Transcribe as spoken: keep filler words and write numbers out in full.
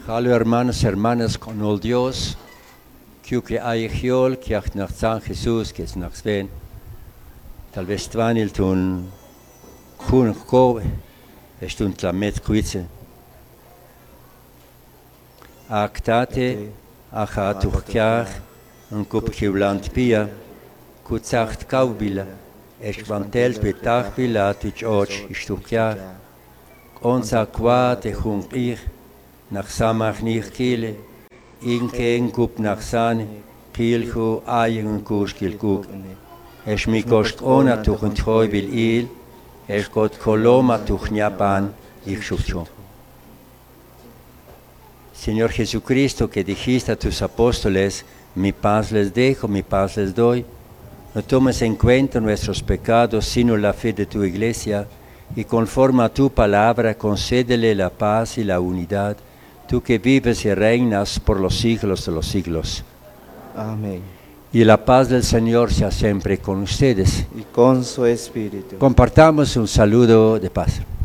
Hallo hermanos, hermanas, con el Dios, que que hay hiol, que ach nach San Jesús, que es nach Sven, tal vez tvanil tun kun kove, es tun tlamet kuitze. Actate, achatuchkiach, un kup kivlant pia, kutzacht kaubila, es vantelt betach bila tuch och istuchkiach, onza kwa te hunkir, nach samach nich kile, inkeen kup nach sane, kilchu ayen kus kilkuk. Es mi kost ona tuch und treu vil il, es got koloma tuch nyapan, ich schucho. Señor Jesucristo, que dijiste a tus apóstoles, mi paz les dejo, mi paz les doy, no tomes en cuenta nuestros pecados, sino la fe de tu iglesia, y conforme a tu palabra, concédele la paz y la unidad, tú que vives y reinas por los siglos de los siglos. Amén. Y la paz del Señor sea siempre con ustedes. Y con su espíritu. Compartamos un saludo de paz.